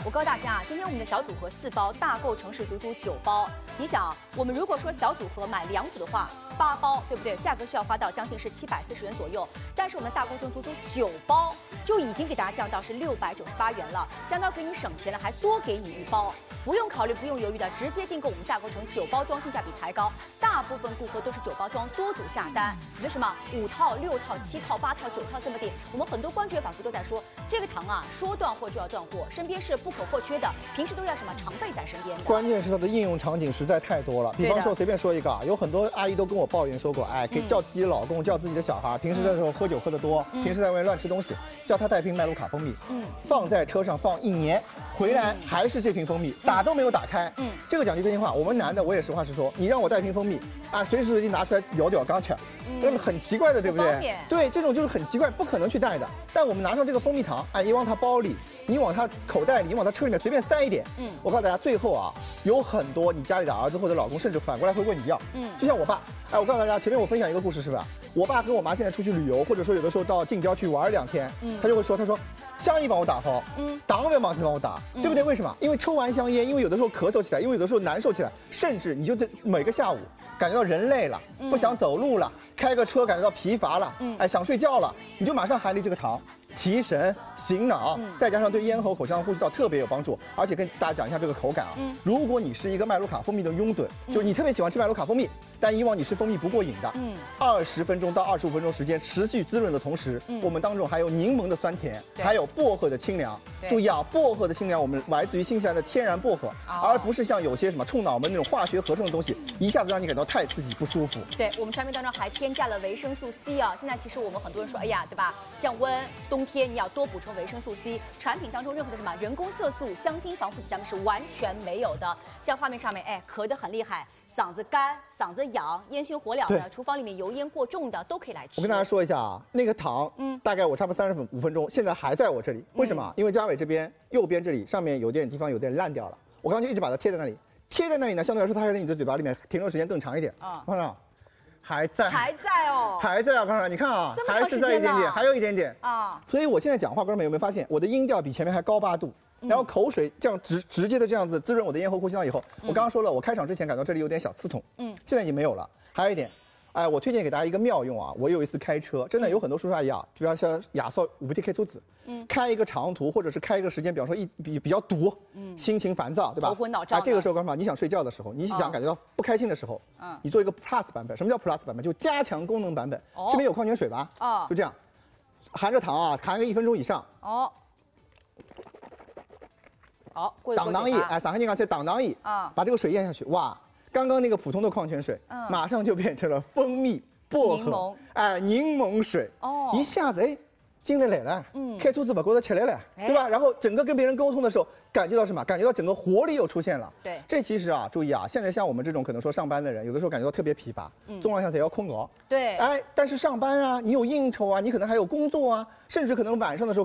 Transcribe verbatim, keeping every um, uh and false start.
我告诉大家啊，今天我们的小组合四包，大购城市足足九包。你想，我们如果说小组合买两组的话，八包，对不对？价格需要花到将近是七百四十元左右。但是我们的大购城足足九包，就已经给大家降到是六百九十八元了，相当给你省钱了，还多给你一包。 不用考虑，不用犹豫的，直接订购我们大购城九包装，性价比才高。大部分顾客都是九包装，多组下单。为什么？五套、六套、七套、八套、九套这么订？我们很多关注反复都在说，这个糖啊，说断货就要断货，身边是不可或缺的，平时都要什么常备在身边的。 关键是它的应用场景实在太多了。比方说，随便说一个啊，有很多阿姨都跟我抱怨说过，哎，给叫自己的老公、叫自己的小孩，平时的时候喝酒喝得多，平时在外面乱吃东西，叫他带瓶麦卢卡蜂蜜，嗯，放在车上放一年，回来还是这瓶蜂蜜，打都没有打开。 嗯，这个讲句真心话，我们男的我也实话实说，你让我带瓶蜂蜜啊，随时随地拿出来舀舀刚吃，那么很奇怪的，对不对？对，这种就是很奇怪，不可能去带的。但我们拿上这个蜂蜜糖，哎，你往他包里，你往他口袋里，你往他车里面随便塞一点，嗯，我告诉大家，最后啊，有很多你家里的儿子或者老公，甚至反过来会问你要，嗯，就像我爸，哎，我告诉大家，前面我分享一个故事，是不是？我爸跟我妈现在出去旅游，或者说有的时候到近郊去玩两天，嗯，他就会说，他说，香烟帮我打好，嗯，糖不要忘记帮我打，对不对？为什么？因为抽完香烟，因为有的时候咳嗽起来，因为有的时候难受起来，甚至你就这每个下午感觉到人累了，不想走路了，开个车感觉到疲乏了，嗯，哎，想睡觉了，你就马上含粒这个糖。 提神醒脑，嗯、再加上对咽喉、口腔、呼吸道特别有帮助，而且跟大家讲一下这个口感啊。嗯、如果你是一个麦卢卡蜂蜜的拥趸，嗯、就是你特别喜欢吃麦卢卡蜂蜜，但以往你吃蜂蜜不过瘾的，嗯，二十分钟到二十五分钟时间持续滋润的同时，嗯、我们当中还有柠檬的酸甜，还有薄荷的清凉。注意啊，薄荷的清凉，我们来自于新西兰的天然薄荷，哦、而不是像有些什么冲脑门那种化学合成的东西，一下子让你感到太刺激不舒服。 对我们产品当中还添加了维生素 C 啊。现在其实我们很多人说，哎呀，对吧？降温，冬天你要多补充。 维生素 C 产品当中任何的什么人工色素、香精、防腐剂，咱们是完全没有的。像画面上面，哎，咳得很厉害，嗓子干、嗓子痒、烟熏火燎的，厨房里面油烟过重的都可以来吃。 我跟大家说一下啊，那个糖，嗯，大概我差不多三十五分钟，现在还在我这里。为什么？嗯、因为嘉伟这边右边这里上面有点地方有点烂掉了，我刚刚就一直把它贴在那里，贴在那里呢，相对来说它还在你的嘴巴里面停留时间更长一点。啊，看到。 还在， 还在哦， 还在啊！刚才你看啊，还是在一点点，还有一点点啊。所以我现在讲话，哥们有没有发现我的音调比前面还高八度？嗯、然后口水这样直直接的这样子滋润我的咽喉、呼吸道以后，嗯、我刚刚说了，我开场之前感到这里有点小刺痛，嗯，现在已经没有了。还有一点，哎，我推荐给大家一个妙用啊！我有一次开车，真的有很多叔叔阿姨啊，比方像亚瑟五 T K 粗子，嗯，开一个长途或者是开一个时间，比方说一比比较堵，嗯，心情烦躁，对吧？ 头昏脑胀。 啊，这个时候干嘛？你想睡觉的时候，你想感觉到不开心的时候，嗯，你做一个 Plus 版本。什么叫 Plus 版本？就加强功能版本。哦，这边有矿泉水吧？啊，就这样，含着糖啊，含个一分钟以上。哦。 好， 挡当意，哎，撒开你刚才挡当意啊，把这个水咽下去，哇！ 刚刚那个普通的矿泉水，嗯，马上就变成了蜂蜜、薄荷，哎，柠檬水，哦，一下子哎，精力来了，嗯，开兔子把锅子起来了，对吧？然后整个跟别人沟通的时候，感觉到什么？感觉到整个活力又出现了。对，这其实啊，注意啊，现在像我们这种可能说上班的人，有的时候感觉到特别疲乏，嗯，综合下才要空熬，对，哎，但是上班啊，你有应酬啊，你可能还有工作啊，甚至可能晚上的时候。